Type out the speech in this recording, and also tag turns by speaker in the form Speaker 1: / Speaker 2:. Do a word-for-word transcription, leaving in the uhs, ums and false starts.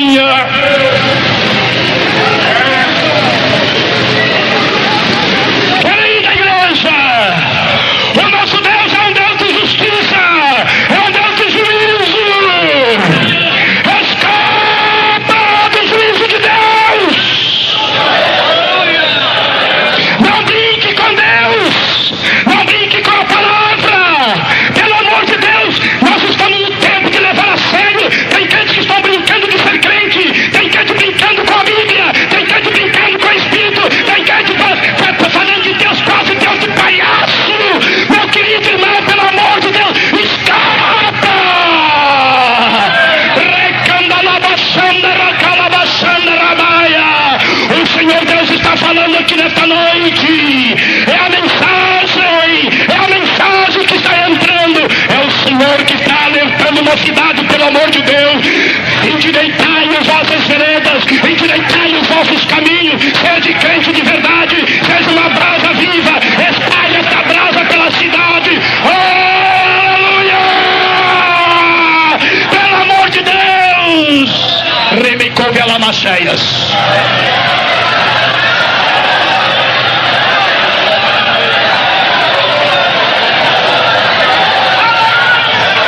Speaker 1: Aleluia! Querida igreja, o nosso Deus é um Deus de justiça, é um Deus de juízo. Escapa do juízo de Deus. Não brinque com Deus, não brinque com a palavra. Pelo amor de Deus, nós estamos no tempo de levar a sério. Tem crentes que estão brincando de ser crente, tem crente brincando com a Bíblia, tem crente brincando com o Espírito, tem crente falando de Deus quase Deus de palhaço. Meu querido irmão, pelo amor de Deus, escapa! O Senhor Deus está falando aqui nesta noite. É a mensagem, é a mensagem que está entrando. É o Senhor que está alertando uma cidade, pelo amor de Deus. Endireitai as vossas veredas, endireitai os vossos caminhos. Seja crente de verdade, seja uma brasa viva. Espalhe esta brasa pela cidade. Aleluia! Pelo amor de Deus! Remicou-me a lamaceias.